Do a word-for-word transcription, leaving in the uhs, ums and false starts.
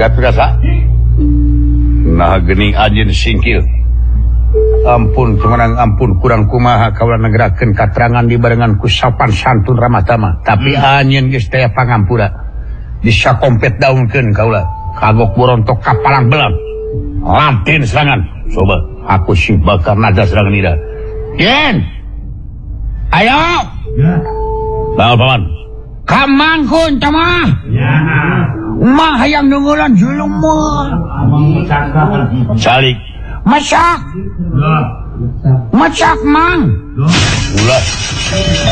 rasa nah geni anjeun singkil ampun kemenang ampun kurang kumaha kaula negerakeun katerangan dibarengan ku sopan santun ramah tamah tapi hmm. anjeun geus teh pangampura disakompet daunkeun kaula kagok borontok kapalang belang lantin serangan coba aku si bakar nada serangan ida yen ayo ya bawa paman kamangkun tamah ya mah hayang nunggulan julung mah salik masak masak mang ulah